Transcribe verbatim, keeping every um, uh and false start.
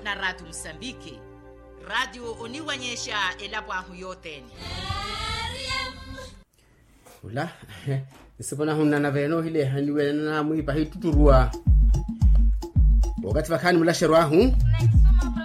na Radio Msambiki. Radio uniwanyesha elabu ahu yote. Ula, nisipona huna na veno hile haniwe na muhipa hii tuturua. Wakati wakani mula sheru ahu.